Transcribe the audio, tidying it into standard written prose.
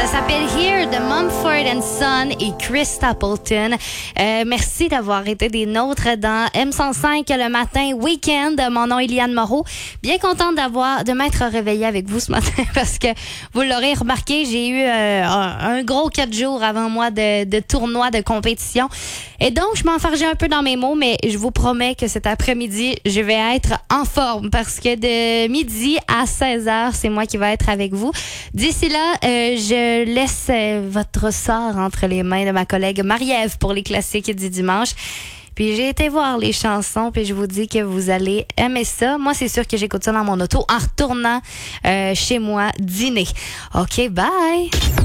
Ça s'appelle Here de Mumford & Son et Chris Stapleton. Merci d'avoir été des nôtres dans M105 le matin week-end. Mon nom est Liane Moreau. Bien contente de m'être réveillée avec vous ce matin parce que vous l'aurez remarqué, j'ai eu un gros 4 jours avant moi de tournoi, de compétition. Et donc, je m'enfargeais un peu dans mes mots, mais je vous promets que cet après-midi, je vais être en forme parce que de midi à 16h, c'est moi qui vais être avec vous. D'ici là, je laisse votre sort entre les mains de ma collègue Marie-Ève pour les classiques du dimanche. Puis j'ai été voir les chansons, puis je vous dis que vous allez aimer ça. Moi, c'est sûr que j'écoute ça dans mon auto en retournant chez moi dîner. OK, bye!